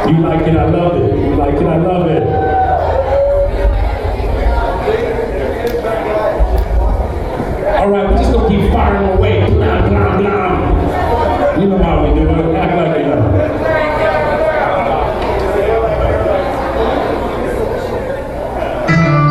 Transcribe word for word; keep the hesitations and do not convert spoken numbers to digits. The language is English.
You like it, I love it. You like it, I love it. All right, we just